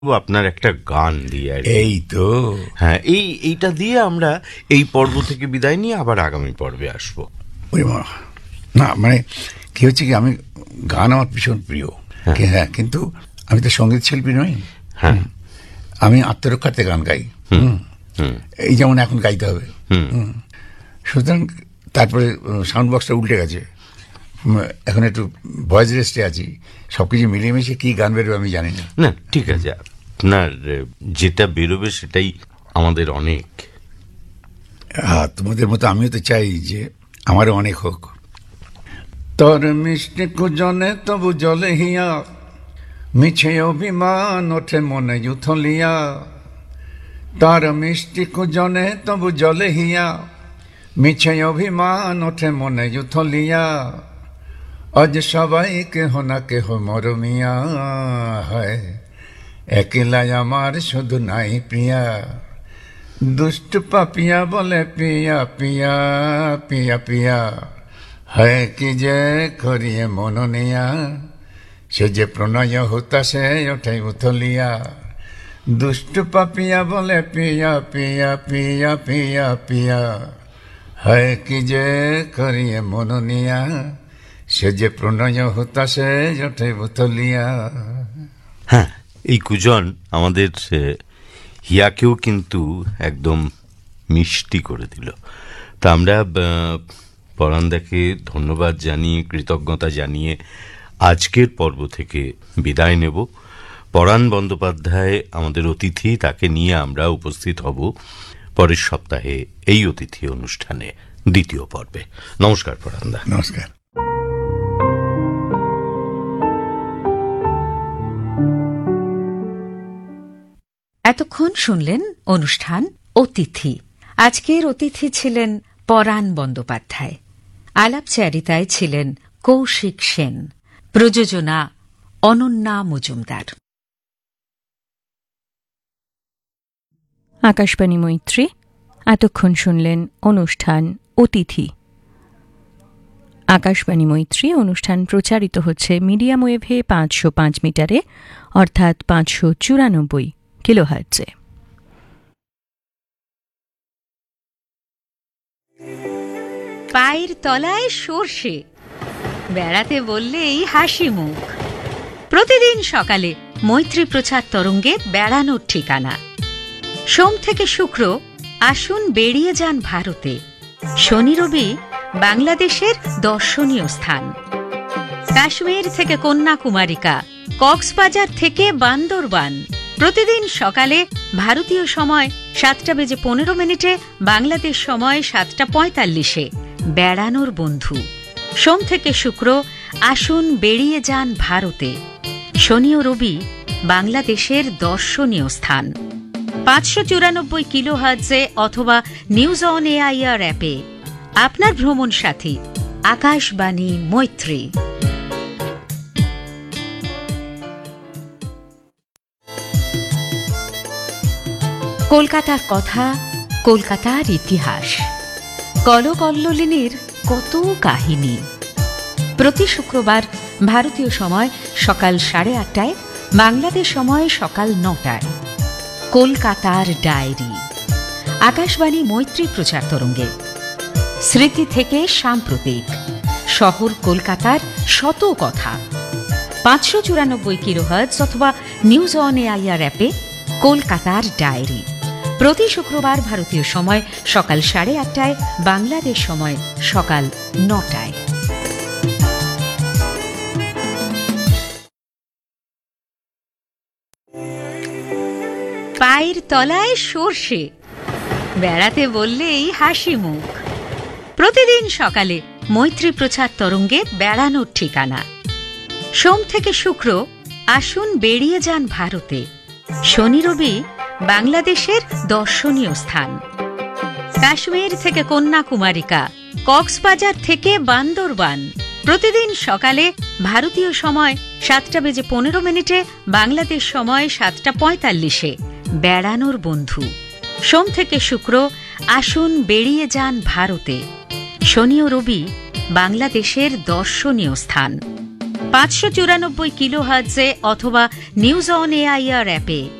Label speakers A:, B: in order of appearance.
A: আপনার একটা গান দিয়ে আর কি।
B: এই তো
A: হ্যাঁ, এইটা দিয়ে আমরা এই পর্ব থেকে বিদায় নিয়ে আবার আগামী পর্বে আসবো।
B: ওই না মানে কি হচ্ছে কি, আমি গান আমার ভীষণ প্রিয়, হ্যাঁ, কিন্তু আমি তো সঙ্গীত শিল্পী নই।
A: হ্যাঁ,
B: আমি আত্মরক্ষার্থে গান গাই। এই যেমন এখন গাইতে হবে, সুতরাং তারপরে সাউন্ড বক্সটা উল্টে গেছে, এখন একটু ভয়েস রেস্টে আছি। সবকিছু মিলিয়ে মিশিয়ে কি গান বেরোবে আমি জানি না।
A: না ঠিক আছে, আপনার যেটা বেরোবে সেটাই আমাদের অনেক।
B: তোমাদের মতো আমিও তো চাই যে আমারও অনেক হোক। তোর মিষ্টি কুজনে তবু জলে হিয়া, মিছে অভিমান ওঠে মনে উথলিয়া। তার মিষ্টি কুজনে তবু জলে হিয়া, মিছে অভিমান ওঠে মনে উথলিয়া। আজ সবাই কেহ না কেহ মরমিয়া হয়, একলাই আমার শুধু নাই প্রিয়া। দুষ্ট পাপিয়া বলে পিয়া পিয়া পিয়া পিয়া, হয় কি যে করিয়ে মননিয়া। সে যে প্রণয় হতাশে ওঠে উথলিয়া। দুষ্ট পাপিয়া বলে পিয়া পিয়া পিয়া পিয়া পিয়া, হয় কি যে করিয়ে মননিয়া। সে যে প্রণয় হতাশে ওঠে উথলিয়া।
A: হ্যাঁ, এই কুজন আমাদের হিয়াকেও কিন্তু একদম মিষ্টি করে দিল। তা আমরা পরানদাকে ধন্যবাদ জানিয়ে, কৃতজ্ঞতা জানিয়ে আজকের পর্ব থেকে বিদায় নেব। পরান বন্দ্যোপাধ্যায় আমাদের অতিথি, তাকে নিয়ে আমরা উপস্থিত হব পরের সপ্তাহে এই অতিথি অনুষ্ঠানে দ্বিতীয় পর্বে। নমস্কার পরানদা।
B: নমস্কার।
C: এতক্ষণ শুনলেন অনুষ্ঠান অতিথি। আজকের অতিথি ছিলেন পরান বন্দ্যোপাধ্যায়, আলাপচারিতায় ছিলেন কৌশিক সেন, প্রযোজনা অনন্যা মজুমদার।
D: আকাশবাণী মৈত্রী। এতক্ষণ শুনলেন অনুষ্ঠান অতিথি। আকাশবাণী মৈত্রী অনুষ্ঠান প্রচারিত হচ্ছে মিডিয়াম ওয়েভে 505 মিটারে, অর্থাৎ 594 কিলোহার্টজে।
C: পায়ের তলায় সর্ষে, বেড়াতে বললেই হাসি মুখ। প্রতিদিন সকালে মৈত্রী প্রচার তরঙ্গে বেড়ানোর ঠিকানা। সোম থেকে শুক্র আসুন বেরিয়ে যান ভারতে। শনি রবি বাংলাদেশের দর্শনীয় স্থান। কাশ্মীর থেকে কন্যাকুমারিকা, কক্সবাজার থেকে বান্দরবান। প্রতিদিন সকালে ভারতীয় সময় 7:15, বাংলাদেশ সময় 7:45 বেড়ানোর বন্ধু। সোম থেকে শুক্র আসুন বেরিয়ে যান ভারতে। শনি ও রবি বাংলাদেশের দর্শনীয় স্থান। 594 কিলোহার্টজে অথবা নিউজ অন এআইআর অ্যাপে আপনার ভ্রমণ সাথী আকাশবাণী মৈত্রী। কলকাতার কথা, কলকাতার ইতিহাস, কলকল্লোলিনীর কত কাহিনী। প্রতি শুক্রবার ভারতীয় সময় সকাল 8:30, বাংলাদেশ সময় সকাল 9টায় কলকাতার ডায়েরি, আকাশবাণী মৈত্রী প্রচার তরঙ্গে। স্মৃতি থেকে সাম্প্রতিক, শহর কলকাতার শত কথা। 594 কিলোহার্টজ অথবা নিউজ অন এআইআর অ্যাপে কলকাতার ডায়েরি। প্রতি শুক্রবার ভারতীয় সময় সকাল 8:30, বাংলাদেশ সময় সকাল 9টায়। পায়ের তলায় সর্ষে, বেড়াতে বললেই হাসি মুখ। প্রতিদিন সকালে মৈত্রী প্রচার তরঙ্গে বেড়ানোর ঠিকানা। সোম থেকে শুক্র আসুন বেরিয়ে যান ভারতে। শনি রবি বাংলাদেশের দর্শনীয় স্থান। কাশ্মীর থেকে কন্যাকুমারিকা, কক্সবাজার থেকে বান্দরবান। প্রতিদিন সকালে ভারতীয় সময় 7:15, বাংলাদেশ সময় 7:45 বেড়ানোর বন্ধু। সোম থেকে শুক্র আসুন বেরিয়ে যান ভারতে। শনি ও রবি বাংলাদেশের দর্শনীয় স্থান। 594 কিলোহার্টজে অথবা নিউজ অন এআইআর অ্যাপে।